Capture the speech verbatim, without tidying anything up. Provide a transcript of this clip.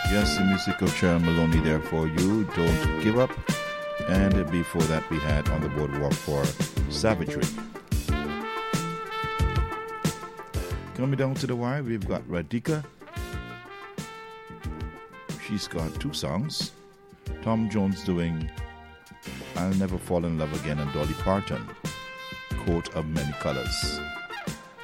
Yes, the music of Sharon Maloney there for you. Don't Give Up. And before that, we had On the Boardwalk for Savagery. Coming down to the wire, we've got Radhika. She's got two songs. Tom Jones doing I'll Never Fall in Love Again, and Dolly Parton, Coat of Many Colors.